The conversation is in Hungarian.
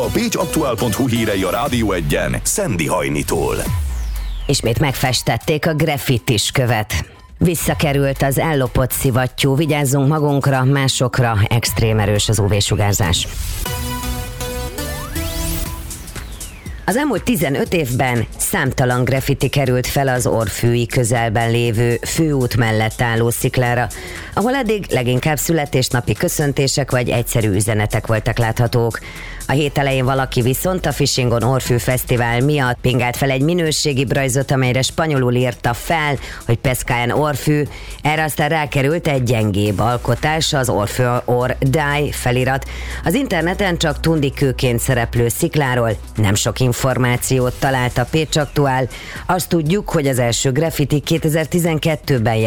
pécsaktuál.hu hírei a Rádió Egyen Szendi Hajnitól. Ismét megfestették a graffitis követ. Visszakerült az ellopott szivattyú, vigyázzunk magunkra, másokra, extrém erős az UV-sugárzás. Az elmúlt 15 évben számtalan graffiti került fel az Orfűi közelben lévő főút mellett álló sziklára, ahol eddig leginkább születésnapi köszöntések vagy egyszerű üzenetek voltak láthatók. A hét elején valaki viszont a Fishingon Orfű Fesztivál miatt pingált fel egy minőségi brajzot, amelyre spanyolul írta fel, hogy Pescaen Orfű, erre aztán rákerült egy gyengébb alkotás, az Orfű or Die felirat. Az interneten csak tundikőként szereplő szikláról nem sok információt talált a Pécs Aktuál. Azt tudjuk, hogy az első graffiti 2012-ben